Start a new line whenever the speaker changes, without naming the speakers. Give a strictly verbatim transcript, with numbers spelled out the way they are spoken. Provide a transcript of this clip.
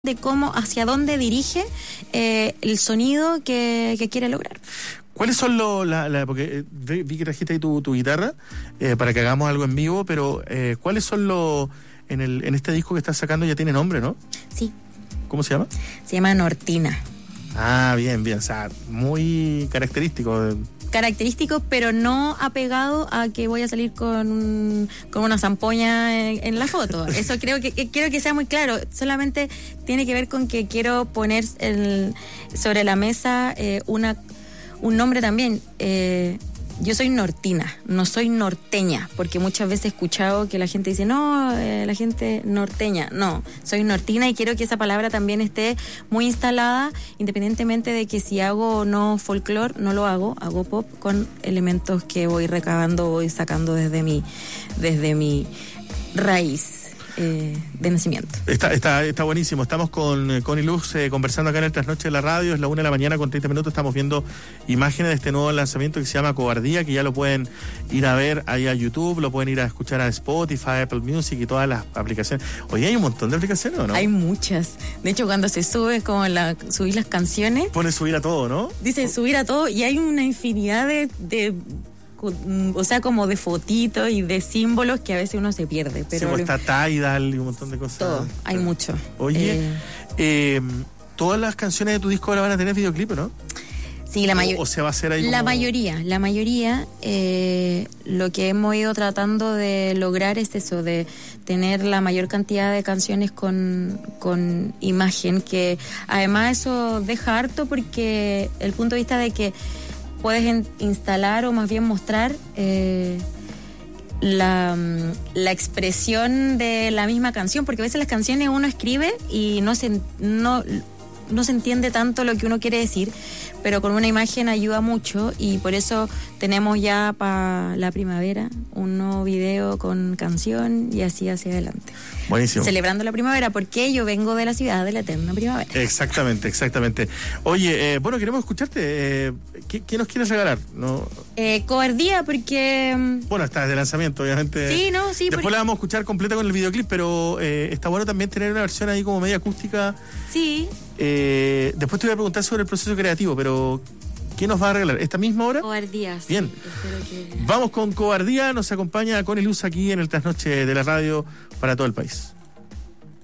de cómo, hacia dónde dirige eh, el sonido que, que quiere lograr.
¿Cuáles son los, la, la, porque vi, vi que trajiste ahí tu, tu guitarra eh, para que hagamos algo en vivo, pero eh, ¿cuáles son los, en, el, en este disco que estás sacando ya tiene nombre, ¿no?
Sí.
¿Cómo se llama?
Se llama Nortina.
Ah, bien, bien, o sea, muy característico.
Característico, pero no apegado a que voy a salir con un, con una zampoña en, en la foto. Eso creo que, que quiero que sea muy claro. Solamente tiene que ver con que quiero poner el, sobre la mesa eh, una un nombre también. Eh, yo soy nortina, no soy norteña, porque muchas veces he escuchado que la gente dice, no, eh, la gente norteña. No, soy nortina y quiero que esa palabra también esté muy instalada, independientemente de que si hago o no folclore, no lo hago, hago pop con elementos que voy recabando, voy sacando desde mi, desde mi raíz. Eh, de nacimiento.
Está, está, está buenísimo. Estamos con eh, Connie Luz eh, conversando acá en el Trasnoche de la Radio. Es la una de la mañana con treinta minutos. Estamos viendo imágenes de este nuevo lanzamiento que se llama Cobardía, que ya lo pueden ir a ver ahí a YouTube, lo pueden ir a escuchar a Spotify, Apple Music y todas las aplicaciones. Oye, hay un montón de aplicaciones, ¿o no?
Hay muchas. De hecho, cuando se sube, como la, subir las canciones,
pone subir a todo, ¿no?
Dice subir a todo y hay una infinidad de, de o sea, como de fotitos y de símbolos que a veces uno se pierde. Pero
sí, pues está Tidal y un montón de cosas.
Todo, hay
pero,
mucho.
Oye, eh, eh, todas las canciones de tu disco ahora van a tener videoclip, ¿no?
Sí, la mayoría.
O, o se va a hacer ahí
La
como...
mayoría, la mayoría, eh, lo que hemos ido tratando de lograr es eso, de tener la mayor cantidad de canciones con, con imagen, que además eso deja harto porque el punto de vista de que puedes en, instalar o más bien mostrar eh, la, la expresión de la misma canción, porque a veces las canciones uno escribe y no se, no, no se entiende tanto lo que uno quiere decir, pero con una imagen ayuda mucho y por eso tenemos ya para la primavera un nuevo video con canción y así hacia adelante.
Buenísimo.
Celebrando la primavera, porque yo vengo de la ciudad de la eterna primavera.
Exactamente, exactamente. Oye, eh, bueno, queremos escucharte. Eh, ¿qué, ¿Qué nos quieres regalar? ¿No?
Eh, cobardía, porque...
Bueno, está de lanzamiento, obviamente.
Sí, no, sí.
Después
porque...
la vamos a escuchar completa con el videoclip, pero eh, está bueno también tener una versión ahí como media acústica.
Sí.
Eh, después te voy a preguntar sobre el proceso creativo, pero... ¿Qué nos va a regalar? ¿Esta misma hora?
Cobardía.
Bien.
Sí, que...
Vamos con Cobardía. Nos acompaña Connie Luz aquí en el Trasnoche de la Radio para todo el país.